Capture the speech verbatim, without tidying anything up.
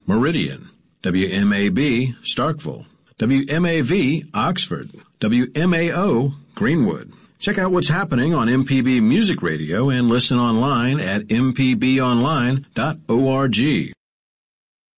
Meridian, W M A B, Starkville, W M A V, Oxford, W M A O, Greenwood. Check out what's happening on M P B Music Radio and listen online at m p b online dot org.